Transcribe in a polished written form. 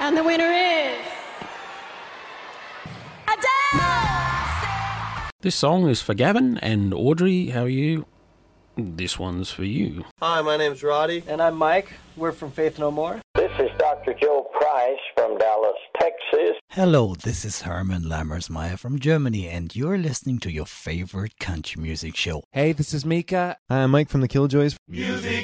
And the winner is Adele! This song is for Gavin and Audrey. How are you? This one's for you. Hi, my name's Roddy. And I'm Mike. We're from Faith No More. This is Dr. Joe Price from Dallas, Texas. Hello, this is Herman Lammersmeyer from Germany, and you're listening to your favorite country music show. Hey, this is Mika. Hi, I'm Mike from the Killjoys. Music